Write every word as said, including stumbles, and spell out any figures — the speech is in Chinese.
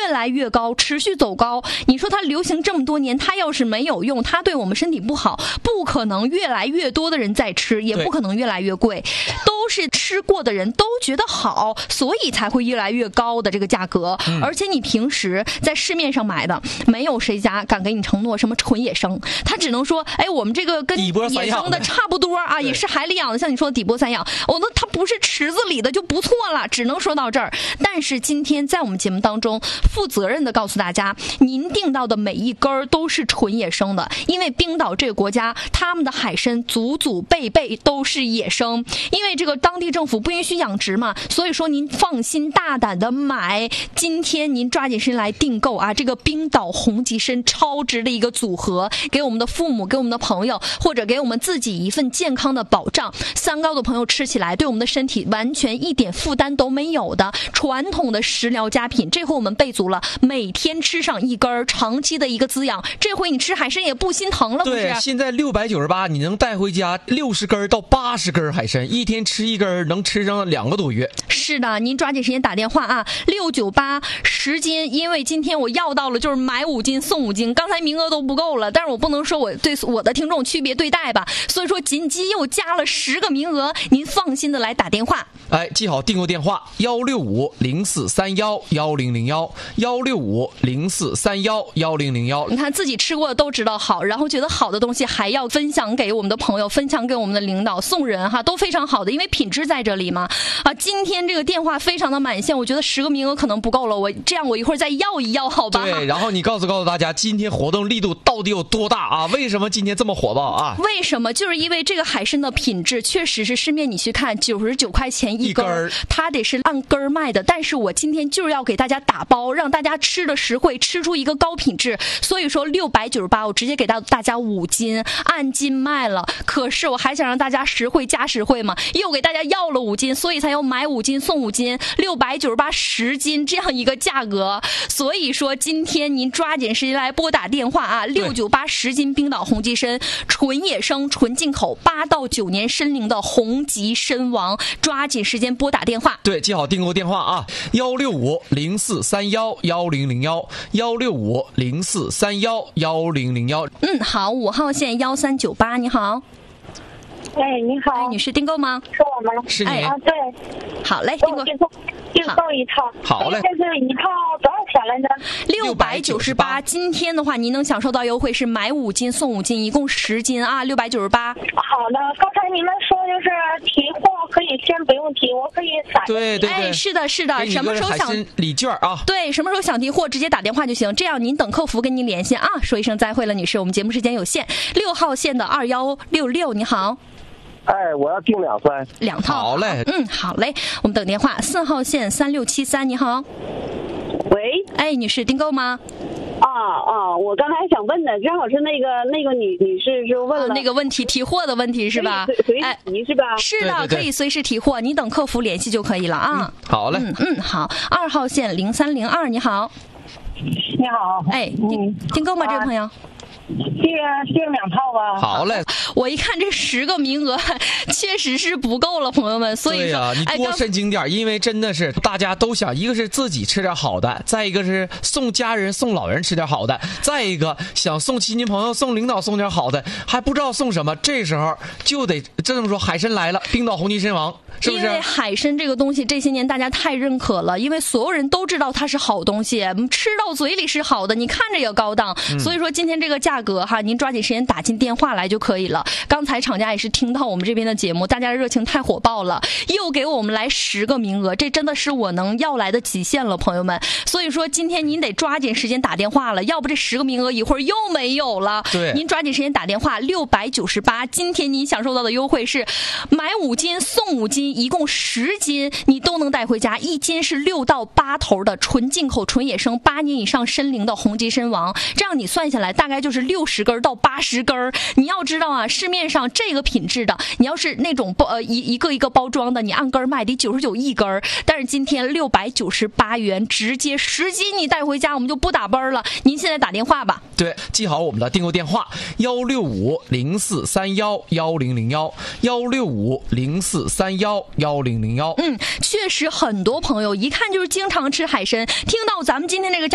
越来越高，持续走高。你说它流行这么多年，它要是没有用，它对我们身体不好，不可能越来越多的人在吃，也不可能越来越贵，都是吃过的人都觉得好，所以才会越来越高的这个价格。嗯、而且你平时在市面上买的，没有谁家敢给你承诺什么纯野生，他只能说，哎，我们这个跟野生的差不多啊，也是海里养的，像你说的底波三养，哦，那它不是池子里的就不错了，只能说到这儿。但是今天在我们节目当中，负责任的告诉大家，您订到的每一根都是纯野生的，因为冰岛这个国家，他们的海参祖祖辈辈都是野生，因为这个当地政府不允许养殖嘛，所以说您放心大胆的买。今天您抓紧时间来订购啊，这个冰岛红极参超值的一个组合，给我们的父母，给我们的朋友，或者给我们自己一份健康的保障。三高的朋友吃起来对我们的身体完全一点负担都没有的传统的食疗佳品，这回我们备足了，每天吃上一根，长期的一个滋养。这回你吃海参也不心疼了，不是？ 对，现在六百九十八，你能带回家六十根到八十根海参，一天吃一根，能吃上两个多月。 是的，您抓紧时间打电话啊，六九八十斤，因为今天我要到了，就是买五斤送五斤，刚才名额都不够了，但是我不能说我对我的听众区别对待吧，所以说紧急又加了十个名额，您放心的来打电话。 哎，记好订购电话：幺六五零四三幺幺零零幺，幺六五零四三幺幺零零幺。 你看自己吃过的都知道好，然后觉得好的东西还要分享给我们的朋友，分享给我们的领导，送人哈，都非常好的，因为品质在这里嘛。啊，今天这个电话非常的满线，我觉得十个名额可能不够了，我这样我一会儿再要一要，好吧？ 对，然后你告诉告诉大家，今天活动力度到底有多大啊？为什么今天这么火爆啊？ 为什么？就是因为这个海参的品质确实是市面你去看九十九块钱一根，一根它得是按根卖的，但是我今天就是要给大家打包，让大家吃的实惠，吃出一个高品质。所以说六百九十八，我直接给到大家五斤，按斤卖了。可是我还想让大家实惠加实惠嘛，又给大家要了五斤，所以才要买五斤送五斤，六百九十八十斤这样一个价格。所以说今天您抓紧时间来拨打电话啊，六九八十斤冰岛红极参，纯野生纯进口，八到九年参龄的红极参王，抓紧时间拨打电话。 对，记好订购电话啊，幺六五零四三幺幺零零幺，幺六五零四三幺幺零零幺。 嗯，好，五号线幺三九八，你好。 哎，你好， 哎，女士订购吗？ 是我吗？ 是你。 哎啊，对。 好嘞，订购。 订购，订购一套。 好嘞。 这是一套多少钱来着？ 六百九十八。今天的话，您能享受到优惠是买五斤送五斤，一共十斤啊，六百九十八。 好的，刚才你们说就是提货可以先不用提，我可以散。 对对对。 哎，是的，是的，什么时候想礼券啊？ 对，什么时候想提货直接打电话就行，这样您等客服跟您联系啊。说一声再会了，女士，我们节目时间有限。六号线的二幺六六，你好。 哎，我要订两份， 两套。 好嘞， 嗯，好嘞，我们等电话。四号线三六七三，你好。 喂， 哎，女士订购吗？ 啊啊，我刚才还想问呢，正好是那个那个女女士是问了、 啊、那个问题，提货的问题是吧？ 随随时提是吧？ 哎、是的， 对对对， 可以随时提货，你等客服联系就可以了啊。 嗯、好嘞， 嗯嗯，好。二号线零三零二，你好。 你好， 哎，订订购吗，这位朋友？ 订订两套吧。 好嘞， 我一看这十个名额，确实是不够了，朋友们。所以说， 对呀、啊，你多申请点、哎，因为真的是大家都想，一个是自己吃点好的，再一个是送家人、送老人吃点好的，再一个想送亲戚朋友、送领导送点好的，还不知道送什么，这时候就得这么说，海参来了，冰岛红极参王。是不是？ 因为海参这个东西这些年大家太认可了，因为所有人都知道它是好东西，吃到嘴里是好的，你看着也高档、嗯、所以说今天这个价格哈，您抓紧时间打进电话来就可以了。刚才厂家也是听到我们这边的节目，大家热情太火爆了，又给我们来十个名额，这真的是我能要来的极限了，朋友们。所以说今天您得抓紧时间打电话了，要不这十个名额一会儿又没有了。 对， 您抓紧时间打电话，六百九十八，今天您享受到的优惠是买五斤送五斤，一共十斤你都能带回家，一斤是六到八头的纯进口纯野生八年以上参龄的红极参王，这样你算下来大概就是六十根到八十根。你要知道啊，市面上这个品质的，你要是那种包呃一一个一个包装的，你按根卖得九十九一根，但是今天六百九十八元直接十斤你带回家，我们就不打奔了。您现在打电话吧。 对，记好我们的订购电话幺六五零四三幺幺零零幺幺六五零四三幺幺零零幺。 嗯，确实很多朋友一看就是经常吃海参，听到咱们今天这个